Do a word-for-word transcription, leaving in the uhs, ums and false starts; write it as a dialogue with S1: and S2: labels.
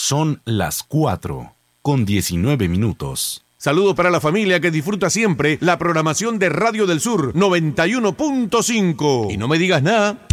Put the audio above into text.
S1: Son las cuatro con diecinueve minutos.
S2: Saludos para la familia que disfruta siempre la programación de Radio del Sur noventa y uno punto cinco. Y no me digas nada.